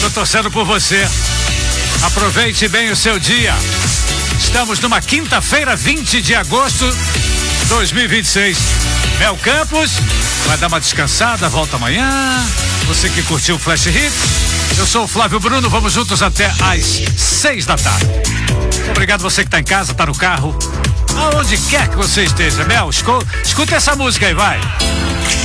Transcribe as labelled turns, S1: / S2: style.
S1: Tô torcendo por você. Aproveite bem o seu dia. Estamos numa quinta-feira, 20 de agosto de 2026. Mel Campos vai dar uma descansada, volta amanhã. Você que curtiu o Flash Hits, eu sou o Flávio Bruno, vamos juntos até às 6 da tarde. Obrigado você que tá em casa, tá no carro, aonde quer que você esteja. Mel, escuta essa música aí, vai.